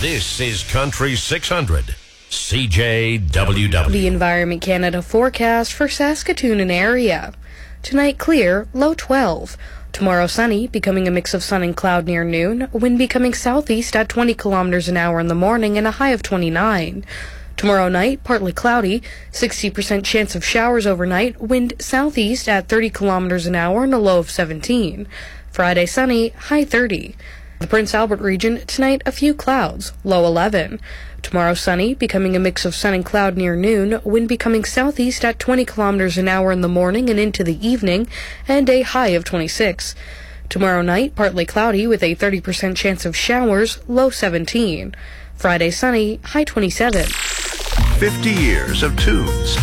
This is Country 600, CJWW. The Environment Canada forecast for Saskatoon and area. Tonight clear, low 12. Tomorrow sunny, becoming a mix of sun and cloud near noon. Wind becoming southeast at 20 kilometers an hour in the morning and a high of 29. Tomorrow night, partly cloudy, 60% chance of showers overnight. Wind southeast at 30 kilometers an hour and a low of 17. Friday sunny, high 30. The Prince Albert region, tonight a few clouds, low 11. Tomorrow sunny, becoming a mix of sun and cloud near noon, wind becoming southeast at 20 kilometers an hour in the morning and into the evening, and a high of 26. Tomorrow night, partly cloudy with a 30% chance of showers, low 17. Friday sunny, high 27. 50 years of tunes.